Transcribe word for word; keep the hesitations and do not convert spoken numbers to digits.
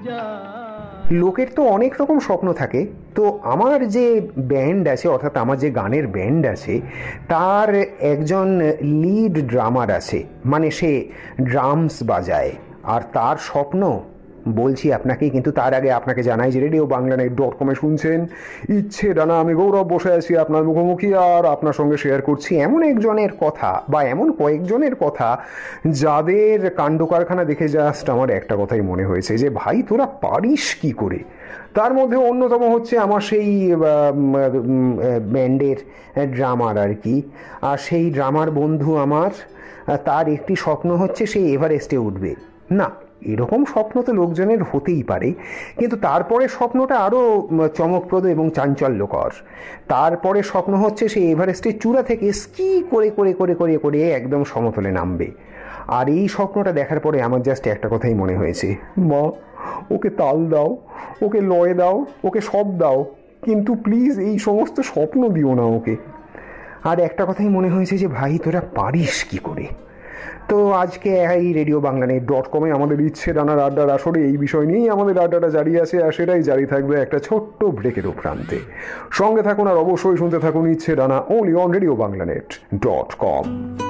লোকের তো অনেক রকম স্বপ্ন থাকে। তো আমার যে ব্যান্ড আছে, অর্থাৎ আমার যে গানের ব্যান্ড আছে, তার একজন লিড ড্রামার আছে, মানে সে ড্রামস বাজায়, আর তার স্বপ্ন বলছি আপনাকে। কিন্তু তার আগে আপনাকে জানাই যে রেডিও বাংলা নেট ডট কমে শুনছেন ইচ্ছে ডানা, আমি গৌরব বসে আছি আপনার মুখোমুখি, আর আপনার সঙ্গে শেয়ার করছি এমন একজনের কথা বা এমন কয়েকজনের কথা যাদের কাণ্ড কারখানা দেখে জাস্ট আমার একটা কথাই মনে হয়েছে যে ভাই তোরা পারিস কি করে। তার মধ্যে অন্যতম হচ্ছে আমার সেই ব্যান্ডের ড্রামার আর কি। আর সেই ড্রামার বন্ধু আমার, তার একটি স্বপ্ন হচ্ছে সে এভারেস্টে উঠবে। না, এরকম স্বপ্ন তো লোকজনের হতেই পারে, কিন্তু তারপরে স্বপ্নটা আরও চমকপ্রদ এবং চাঞ্চল্যকর। তারপরে স্বপ্ন হচ্ছে সে এভারেস্টের চূড়া থেকে স্কি করে করে করে করে করে একদম সমতলে নামবে। আর এই স্বপ্নটা দেখার পরে আমার জাস্ট একটা কথাই মনে হয়েছে, মা ওকে তাল দাও, ওকে লয় দাও, ওকে সব দাও, কিন্তু প্লিজ এই সমস্ত স্বপ্ন দিও না ওকে। আর একটা কথাই মনে হয়েছে যে ভাই তোরা পারিস কি করে। তো আজকে এই রেডিও বাংলা নেট ডট কমে আমাদের ইচ্ছে ডানার আড্ডার আসরে এই বিষয় নিয়েই আমাদের আড্ডাটা জারি আছে, আর সেটাই জারি থাকবে একটা ছোট্ট ব্রেকের প্রান্তে। সঙ্গে থাকুন আর অবশ্যই শুনতে থাকুন ইচ্ছে ডানা, only on radio Bangla net dot com.